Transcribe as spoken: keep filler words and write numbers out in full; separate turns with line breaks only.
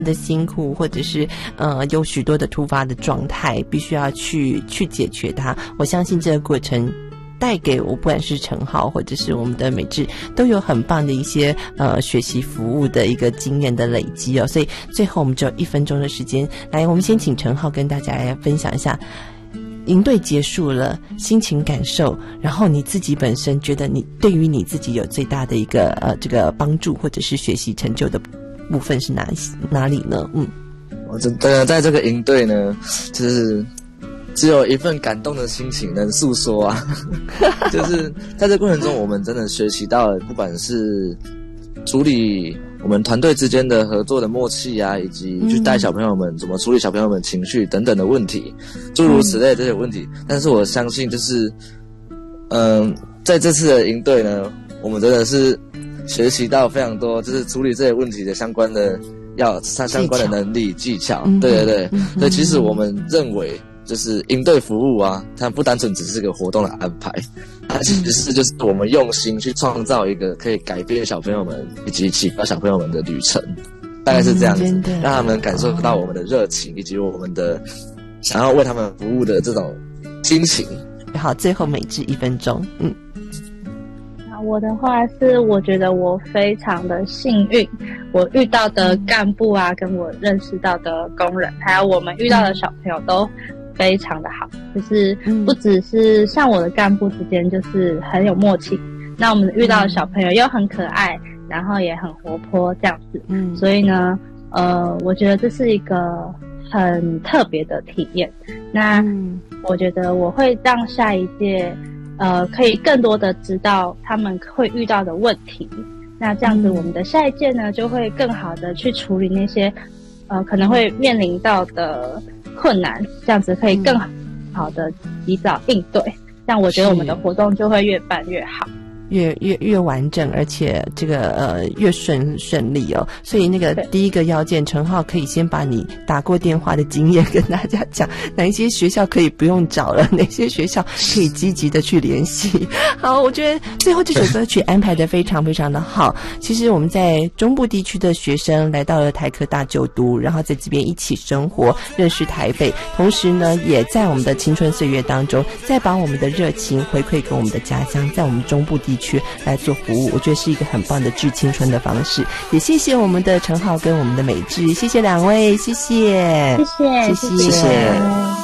的辛苦，或者是呃有许多的突发的状态，必须要去去解决它。我相信这个过程带给我不管是陈浩或者是我们的美智都有很棒的一些呃学习服务的一个经验的累积哦。所以最后我们只有一分钟的时间，来我们先请陈浩跟大家来分享一下营队结束了心情感受，然后你自己本身觉得你对于你自己有最大的一个呃这个帮助或者是学习成就的部分是哪哪里呢？嗯，
我真的在这个营队呢，就是只有一份感动的心情能诉说啊。就是在这过程中，我们真的学习到了，不管是处理我们团队之间的合作的默契啊，以及去带小朋友们怎么处理小朋友们情绪等等的问题，诸如此类这些问题。但是我相信，就是嗯、呃，在这次的营队呢，我们真的是学习到非常多，就是处理这些问题的相关的要相关的能力技巧。对对对，嗯、对，其实我们认为就是营队服务啊，它不单纯只是个活动的安排，它其实是就是我们用心去创造一个可以改变小朋友们以及启发小朋友们的旅程，大概是这样子，嗯、让他们感受到我们的热情以及我们的想要为他们服务的这种心情。
好，最后美智一分钟，嗯。
我的话是，我觉得我非常的幸运，我遇到的干部啊，跟我认识到的工人，还有我们遇到的小朋友都非常的好，就是不只是像我的干部之间就是很有默契，那我们遇到的小朋友又很可爱，然后也很活泼这样子，嗯，所以呢，呃，我觉得这是一个很特别的体验。那我觉得我会让下一届。呃，可以更多的知道他们会遇到的问题，那这样子我们的下一届呢，就会更好的去处理那些呃可能会面临到的困难，这样子可以更好的及早应对，这样我觉得我们的活动就会越办越好。
越越越完整，而且这个呃越顺顺利哦。所以那个第一个要件，陈浩可以先把你打过电话的经验跟大家讲，哪一些学校可以不用找了，哪些学校可以积极的去联系。好，我觉得最后这首歌曲安排的非常非常的好。其实我们在中部地区的学生来到了台科大就读，然后在这边一起生活，认识台北，同时呢，也在我们的青春岁月当中，再把我们的热情回馈给我们的家乡，在我们中部地区去来做服务，我觉得是一个很棒的致青春的方式。也谢谢我们的陈浩跟我们的美智，谢谢两位，谢谢，
谢谢，
谢谢。谢谢。